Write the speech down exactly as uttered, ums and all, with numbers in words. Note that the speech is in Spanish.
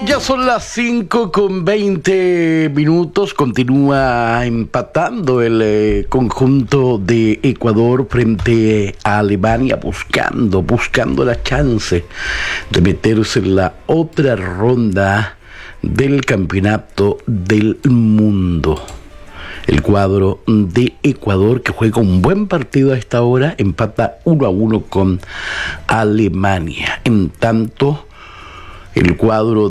Ya son las cinco con veinte minutos, continúa empatando el eh, conjunto de Ecuador frente a Alemania, buscando, buscando la chance de meterse en la otra ronda del campeonato del mundo. El cuadro de Ecuador, que juega un buen partido a esta hora, empata uno a uno con Alemania. En tanto, el cuadro